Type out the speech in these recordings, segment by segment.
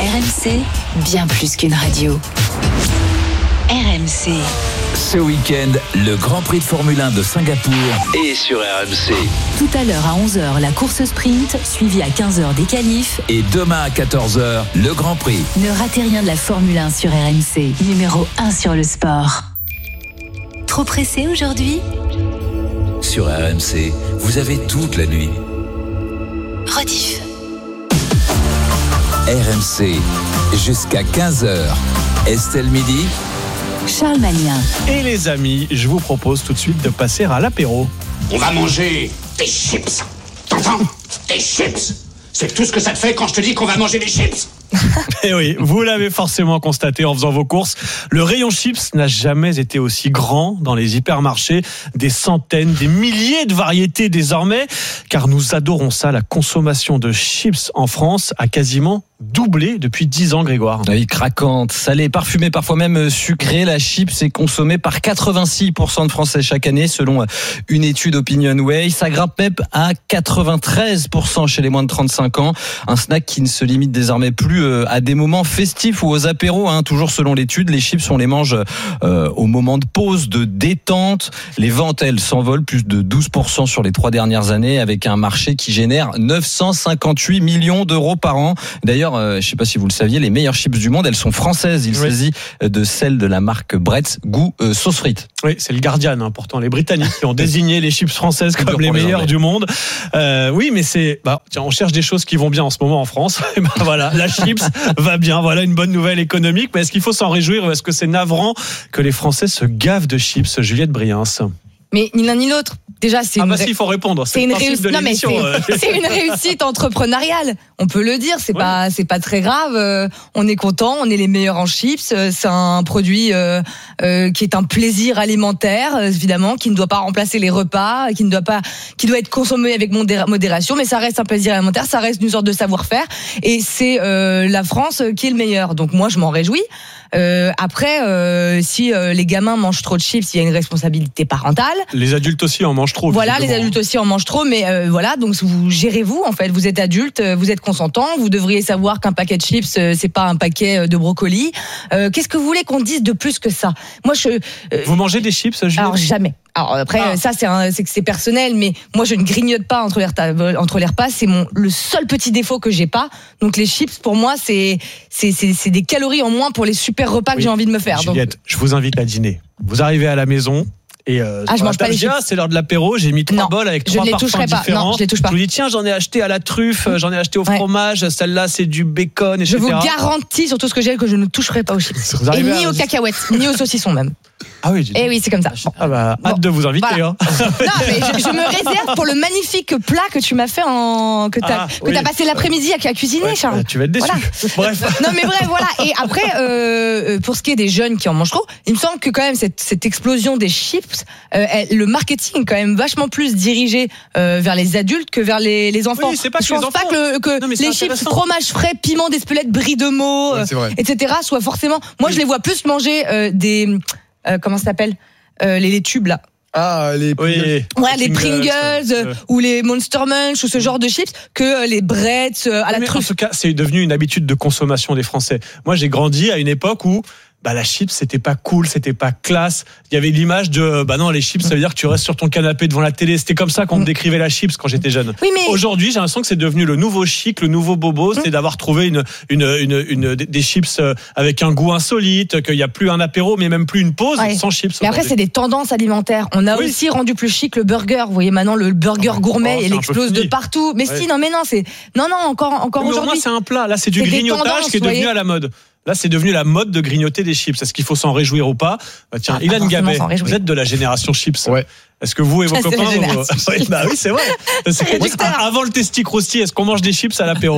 RMC, bien plus qu'une radio. RMC. Ce week-end, le Grand Prix de Formule 1 de Singapour est sur RMC. Tout à l'heure à 11h, la course sprint, suivie à 15h des qualifs. Et demain à 14h, le Grand Prix. Ne ratez rien de la Formule 1 sur RMC, numéro 1 sur le sport. Trop pressé aujourd'hui ? Sur RMC, vous avez toute la nuit. Rediff. RMC, jusqu'à 15h. Estelle Midi. Charles Magnin. Et les amis, je vous propose tout de suite de passer à l'apéro. On va manger des chips. T'entends ? Des chips. C'est tout ce que ça te fait quand je te dis qu'on va manger des chips. Et oui, vous l'avez forcément constaté en faisant vos courses, le rayon chips n'a jamais été aussi grand dans les hypermarchés. Des centaines, des milliers de variétés désormais, car nous adorons ça. La consommation de chips en France a quasiment doublé depuis 10 ans, Grégoire. Oui, craquante, salée, parfumée, parfois même sucrée. La chips est consommée par 86% de Français chaque année, selon une étude OpinionWay. Ça grimpe même à 93% chez les moins de 35 ans. Un snack qui ne se limite désormais plus à des moments festifs ou aux apéros. Toujours selon l'étude, les chips, on les mange au moment de pause, de détente. Les ventes, elles, s'envolent plus de 12% sur les 3 dernières années, avec un marché qui génère 958 millions d'euros par an. D'ailleurs, je ne sais pas si vous le saviez, les meilleures chips du monde, elles sont françaises. Il s'agit de celles de la marque Bretz, goût sauce frite. Oui, c'est le Guardian, pourtant les Britanniques qui ont désigné les chips françaises comme les meilleures du monde. Oui, mais tiens, on cherche des choses qui vont bien en ce moment en France. Et voilà, la chips va bien. Voilà une bonne nouvelle économique. Mais est-ce qu'il faut s'en réjouir ou est-ce que c'est navrant que les Français se gavent de chips, Juliette Briens? Mais ni l'un ni l'autre. Déjà, c'est il faut répondre. C'est une réussite. Non, mais c'est une réussite entrepreneuriale. On peut le dire. C'est pas très grave. On est content. On est les meilleurs en chips. C'est un produit qui est un plaisir alimentaire, évidemment, qui ne doit pas remplacer les repas, qui doit être consommé avec modération. Mais ça reste un plaisir alimentaire. Ça reste une sorte de savoir-faire. Et c'est la France qui est le meilleur. Donc moi, je m'en réjouis. Après, si les gamins mangent trop de chips, il y a une responsabilité parentale. Les adultes aussi en mangent trop. Voilà, les adultes aussi en mangent trop, mais voilà, donc vous gérez-vous en fait. Vous êtes adulte, vous êtes consentant, vous devriez savoir qu'un paquet de chips, c'est pas un paquet de brocolis. Qu'est-ce que vous voulez qu'on dise de plus que ça ? Moi, vous mangez des chips, Juliette ? Alors jamais. Alors après, ça c'est que c'est personnel, mais moi je ne grignote pas entre les repas. C'est le seul petit défaut que j'ai pas. Donc les chips pour moi c'est des calories en moins pour les super repas que j'ai envie de me faire. Juliette, je vous invite à dîner. Vous arrivez à la maison. Et je mange pas les chips. C'est l'heure de l'apéro, j'ai mis 3 bols avec 3 parfums différents. Non, je les touche pas. Je vous dis tiens, j'en ai acheté à la truffe, j'en ai acheté au fromage, celle-là c'est du bacon, etc. Je vous garantis sur tout ce que j'ai que je ne toucherai pas aux chips. Et ni aux cacahuètes, ni aux saucissons même. Ah oui, et oui, c'est comme ça. Hâte de vous inviter. Voilà. Non, mais je me réserve pour le magnifique plat que tu m'as fait que t'as passé l'après-midi à cuisiner, Charles. Tu vas être déçu. Voilà. Bref. Non, mais bref, voilà. Et après, pour ce qui est des jeunes qui en mangent trop, il me semble que quand même cette explosion des chips, le marketing est quand même vachachement plus dirigé vers les adultes que vers les enfants. Oui, c'est pas que je pense pas que les chips, fromage frais, piment d'Espelette, brie de Meaux, etc. soient forcément. Moi, je les vois plus manger des comment ça s'appelle les tubes là. Ah, les Pringles. Ouais, les Pringles ou les Monster Munch ou ce genre de chips que les Bretz à la truffe. En tout cas, c'est devenu une habitude de consommation des Français. Moi, j'ai grandi à une époque où la chips, c'était pas cool, c'était pas classe. Il y avait l'image de, non, les chips, ça veut dire que tu restes sur ton canapé devant la télé. C'était comme ça qu'on me décrivait la chips quand j'étais jeune. Oui, mais aujourd'hui, j'ai l'impression que c'est devenu le nouveau chic, le nouveau bobo. C'est d'avoir trouvé des chips avec un goût insolite, qu'il y a plus un apéro, mais même plus une pause sans chips. Mais après, c'est des tendances alimentaires. On a aussi rendu plus chic le burger. Vous voyez, maintenant, le burger gourmet, il explose de partout. Mais encore aujourd'hui. Moi, c'est un plat. Là, c'est du grignotage qui est devenu à la mode. Là, c'est devenu la mode de grignoter des chips. Est-ce qu'il faut s'en réjouir ou pas ? Tiens, Ilan Gabet, vous êtes de la génération chips. Ouais. Est-ce que vous et vos copains... Oui, c'est vrai. Avant le testi crosti, est-ce qu'on mange des chips à l'apéro ?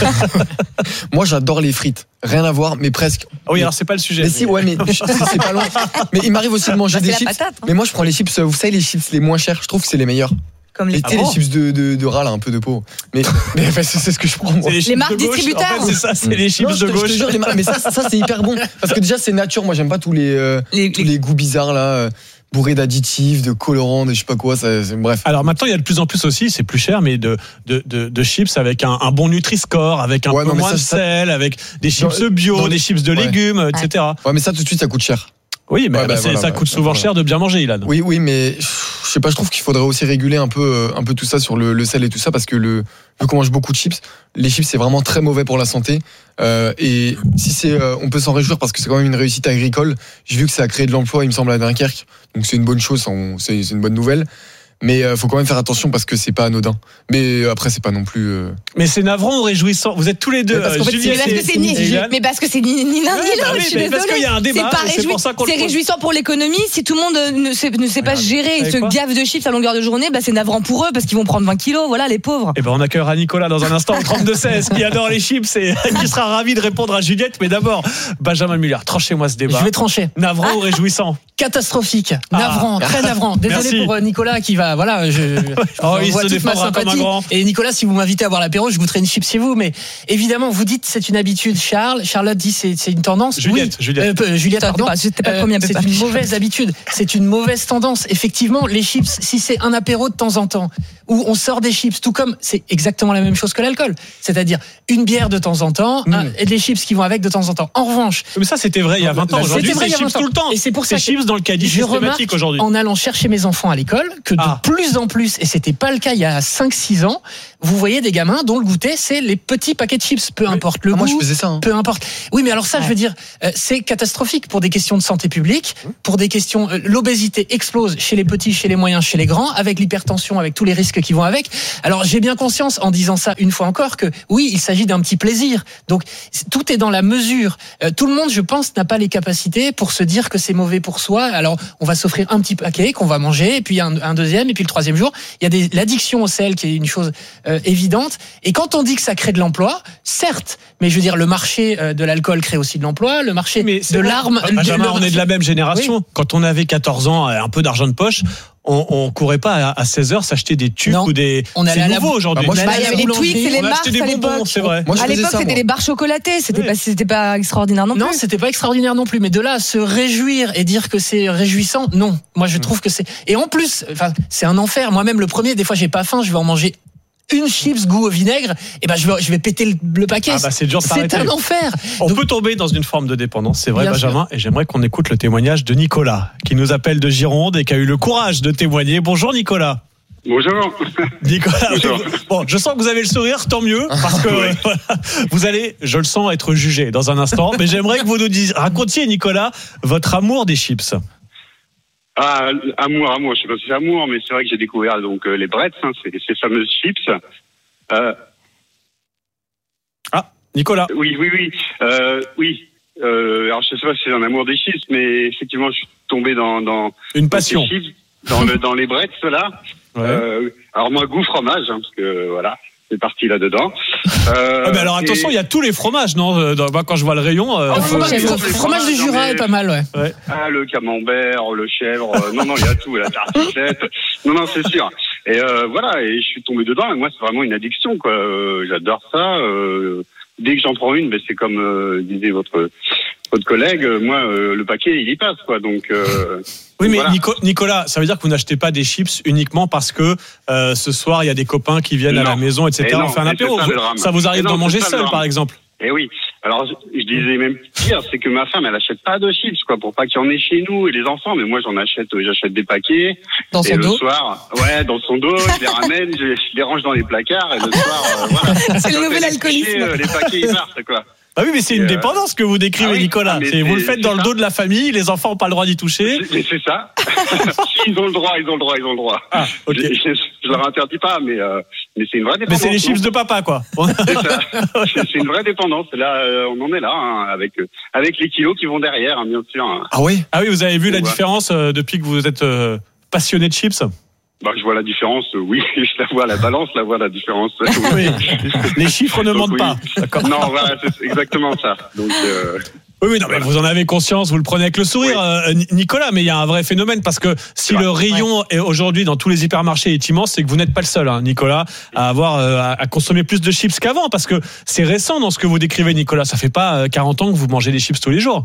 Moi, j'adore les frites. Rien à voir, mais presque. Oui, alors c'est pas le sujet. Mais si, mais c'est pas loin. Mais il m'arrive aussi de manger des chips. Mais moi, je prends les chips, vous savez, les chips les moins chers, je trouve que c'est les meilleurs. Comme les chips de rat là, un peu de peau. Mais c'est ce que je prends moi. Les marques distributeurs. En fait, c'est ça, c'est les chips de gauche. Je te jure, mais ça c'est hyper bon parce que déjà c'est nature. Moi j'aime pas tous les goûts bizarres là. bourré d'additifs, de colorants, de je sais pas quoi. Bref. Alors maintenant, il y a de plus en plus aussi, c'est plus cher, mais de chips avec un bon Nutri-Score, avec un peu moins de sel, avec des chips bio, des chips de légumes, etc. Ouais, mais ça tout de suite, ça coûte cher. Oui, mais ça coûte souvent cher de bien manger, Ilan. Oui, mais je sais pas, je trouve qu'il faudrait aussi réguler un peu tout ça sur le sel et tout ça, parce que vu qu'on mange beaucoup de chips, les chips c'est vraiment très mauvais pour la santé. Et si on peut s'en réjouir parce que c'est quand même une réussite agricole. J'ai vu que ça a créé de l'emploi, il me semble, à Dunkerque, donc c'est une bonne chose, c'est une bonne nouvelle. Mais faut quand même faire attention parce que c'est pas anodin. Mais après c'est pas non plus. Mais c'est navrant ou réjouissant. Vous êtes tous les deux. Parce que c'est ni l'un ni l'autre. Je suis désolée. Parce qu'il y a un débat. C'est réjouissant pour l'économie. Si tout le monde ne sait pas se gérer et se gave de chips à longueur de journée, c'est navrant pour eux parce qu'ils vont prendre 20 kilos. Voilà les pauvres. Et on accueillera Nicolas dans un instant, 32-16, qui adore les chips et qui sera ravi de répondre à Juliette. Mais d'abord, Benjamin Muller, tranchez-moi ce débat. Je vais trancher. Navrant ou réjouissant? Catastrophique, navrant, très navrant. Désolé pour Nicolas qui va, je vois toute ma sympathie. Et Nicolas, si vous m'invitez à boire l'apéro, je goûterai une chips chez vous. Mais évidemment, vous dites c'est une habitude. Charlotte dit c'est une tendance. Juliette, pardon. C'était pas le premier. C'est une mauvaise habitude. C'est une mauvaise tendance. Effectivement, les chips, si c'est un apéro de temps en temps, où on sort des chips, tout comme c'est exactement la même chose que l'alcool. C'est-à-dire une bière de temps en temps, et des chips qui vont avec de temps en temps. En revanche. Mais ça, c'était vrai il y a 20 ans. Aujourd'hui, c'est chips tout le temps. Et c'est pour ça chips dans le caddie systématique aujourd'hui. En allant chercher mes enfants à l'école, que de plus en plus, et c'était pas le cas il y a 5-6 ans, vous voyez des gamins dont le goûter, c'est les petits paquets de chips, peu importe le goût. Moi, je faisais ça. Peu importe. Oui, mais alors ça, je veux dire, c'est catastrophique pour des questions de santé publique, pour des questions, l'obésité explose chez les petits, chez les moyens, chez les grands, avec l'hypertension, avec tous les risques qui vont avec. Alors, j'ai bien conscience, en disant ça une fois encore, que oui, il s'agit d'un petit plaisir. Donc, tout est dans la mesure. Tout le monde, je pense, n'a pas les capacités pour se dire que c'est mauvais pour soi. Alors, on va s'offrir un petit paquet qu'on va manger, et puis un deuxième, et puis le troisième jour. Il y a l'addiction au sel qui est une chose évidente. Et quand on dit que ça crée de l'emploi, certes, mais je veux dire, le marché de l'alcool crée aussi de l'emploi, le marché de l'arme. Benjamin, on est de la même génération. Oui. Quand on avait 14 ans, un peu d'argent de poche, on courait pas à 16h s'acheter des tubes ou des. On allait c'est nouveau aujourd'hui. Il y avait les Twix et les Mars à l'époque. C'est vrai. À l'époque, c'était les barres chocolatées. C'était pas extraordinaire non plus. Non, c'était pas extraordinaire non plus. Mais de là à se réjouir et dire que c'est réjouissant, non. Moi, je trouve que c'est. Et en plus, c'est un enfer. Moi-même, le premier, des fois, j'ai pas faim, je vais en manger une chips goût au vinaigre, et je vais péter le paquet. C'est dur de s'arrêter. C'est un enfer. On peut tomber dans une forme de dépendance, c'est vrai, bien Benjamin, sûr. Et j'aimerais qu'on écoute le témoignage de Nicolas, qui nous appelle de Gironde et qui a eu le courage de témoigner. Bonjour Nicolas. Bonjour. Nicolas. Bonjour. Bon, je sens que vous avez le sourire, tant mieux, parce que vous allez, je le sens, être jugé dans un instant. Mais j'aimerais que vous nous racontiez, Nicolas, votre amour des chips. Amour, je sais pas si c'est amour, mais c'est vrai que j'ai découvert donc les Bretz, ces fameuses chips. Nicolas. Oui. Alors je sais pas si c'est un amour des chips, mais effectivement je suis tombé dans une passion. Les chips, dans les Bretz là. Ouais. Alors moi goût fromage, parce que voilà. C'est parti là-dedans. Mais alors attention, il y a tous les fromages, non? Quand je vois le rayon. Le fromage de Jura est pas mal, ouais. Le camembert, le chèvre. Non, il y a tout, la tartiflette. Non, c'est sûr. Et voilà, et je suis tombé dedans. Et moi, c'est vraiment une addiction, quoi. J'adore ça. Dès que j'en prends une, c'est comme disait votre collègue. Moi, le paquet, il y passe, quoi. Donc. Oui, mais voilà. Nicolas, ça veut dire que vous n'achetez pas des chips uniquement parce que ce soir il y a des copains qui viennent à la maison, etc. On fait un apéro. Ça vous arrive d'en manger seul, par exemple? Eh oui. Alors je disais même pire, c'est que ma femme, elle achète pas de chips, quoi, pour pas qu'il y en ait chez nous et les enfants. Mais moi, j'achète des paquets. Dans son dos. Le soir, dans son dos, je les ramène, je les range dans les placards et le soir, voilà. C'est le nouvel alcoolisme. Les paquets ils partent, quoi. Ah oui, mais c'est une dépendance que vous décrivez, Nicolas. Vous le faites dans le dos de la famille, les enfants n'ont pas le droit d'y toucher. C'est ça. Si, ils ont le droit. Ah, ok. Je leur interdis pas, mais c'est une vraie dépendance. Mais c'est les chips de papa, quoi. C'est ça. C'est une vraie dépendance. Là, on en est là, avec les kilos qui vont derrière, bien sûr. Ah oui, vous avez vu la différence depuis que vous êtes passionné de chips? Je vois la différence, oui, je la vois, la balance, la différence. Oui. Les chiffres ne mentent pas. D'accord. Non, voilà, c'est exactement ça. Donc, Oui, non, mais vous en avez conscience, vous le prenez avec le sourire, Nicolas, mais il y a un vrai phénomène parce que si le rayon est aujourd'hui dans tous les hypermarchés est immense, c'est que vous n'êtes pas le seul, Nicolas, à consommer plus de chips qu'avant, parce que c'est récent dans ce que vous décrivez, Nicolas. Ça fait pas 40 ans que vous mangez des chips tous les jours.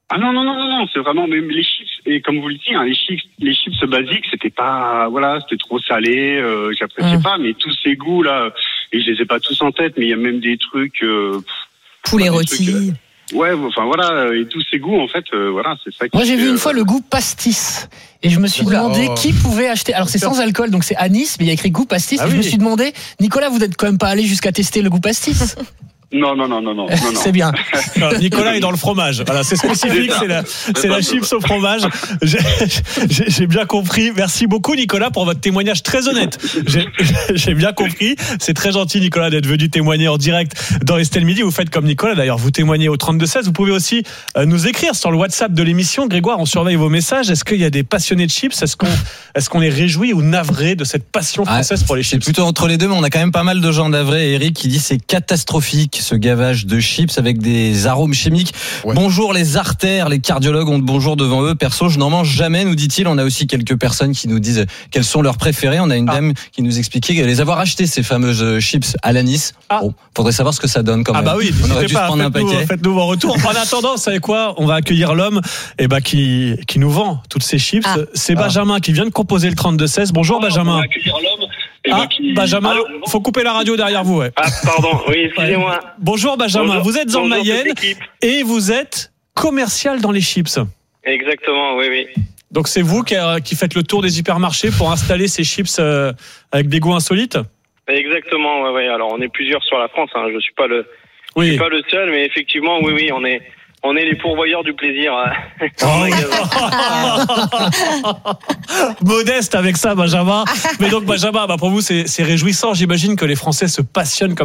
Ah non, c'est vraiment même les chips, et comme vous le dites, hein, les chips basiques, c'était pas, voilà, c'était trop salé, j'appréciais pas, mais tous ces goûts là, et je les ai pas tous en tête, mais il y a même des trucs, poulet rôti. Ouais, enfin voilà, et tous ces goûts en fait, voilà, c'est ça. Moi j'ai vu une fois le goût pastis, et je me suis demandé qui pouvait acheter. Alors c'est sans alcool, donc c'est anis, mais il y a écrit goût pastis, et je me suis demandé, Nicolas, vous n'êtes quand même pas allé jusqu'à tester le goût pastis? Non. C'est bien. Nicolas est dans le fromage. Voilà, c'est spécifique, c'est la chips au fromage. J'ai bien compris. Merci beaucoup, Nicolas, pour votre témoignage très honnête. J'ai bien compris. C'est très gentil, Nicolas, d'être venu témoigner en direct dans Estelle Midi. Vous faites comme Nicolas, d'ailleurs. Vous témoignez au 32-16. Vous pouvez aussi nous écrire sur le WhatsApp de l'émission. Grégoire, on surveille vos messages. Est-ce qu'il y a des passionnés de chips? Est-ce qu'on est réjoui ou navré de cette passion française pour les chips? C'est plutôt entre les deux, mais on a quand même pas mal de gens navrés. Eric qui dit c'est catastrophique, ce gavage de chips avec des arômes chimiques. Ouais. Bonjour les artères, les cardiologues ont le bonjour devant eux. Perso, je n'en mange jamais, nous dit-il. On a aussi quelques personnes qui nous disent quels sont leurs préférés. On a une dame qui nous expliquait les avoir achetés, ces fameuses chips à l'anis. Bon, faudrait savoir ce que ça donne quand même. Ah bah oui, on aurait dû se prendre un paquet. Faites-nous vos retours. En attendant, vous savez quoi? On va accueillir l'homme qui nous vend toutes ces chips. C'est Benjamin qui vient de composer le 32-16. Bonjour Benjamin. On va accueillir l'homme. Benjamin, faut couper la radio derrière vous. Ouais. Ah, pardon, oui, excusez-moi. Bonjour Benjamin, vous êtes en Mayenne et vous êtes commercial dans les chips. Exactement, oui. Donc c'est vous qui faites le tour des hypermarchés pour installer ces chips avec des goûts insolites? Exactement, ouais. Alors on est plusieurs sur la France, hein. Je suis pas le seul, mais effectivement, oui, on est les pourvoyeurs du plaisir. Modeste avec ça, Benjamin. Mais donc, Benjamin, pour vous, c'est réjouissant. J'imagine que les Français se passionnent comme